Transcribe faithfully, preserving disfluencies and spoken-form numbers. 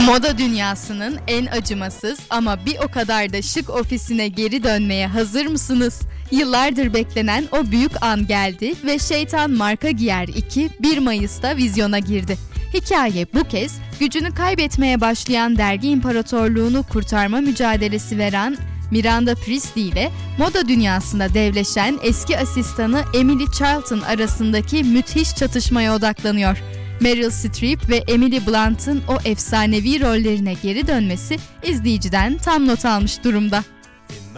Moda dünyasının en acımasız ama bir o kadar da şık ofisine geri dönmeye hazır mısınız? Yıllardır beklenen o büyük an geldi ve Şeytan Marka Giyer iki bir Mayıs'ta vizyona girdi. Hikaye bu kez gücünü kaybetmeye başlayan dergi imparatorluğunu kurtarma mücadelesi veren Miranda Priestly ile moda dünyasında devleşen eski asistanı Emily Charlton arasındaki müthiş çatışmaya odaklanıyor. Meryl Streep ve Emily Blunt'ın o efsanevi rollerine geri dönmesi izleyiciden tam not almış durumda.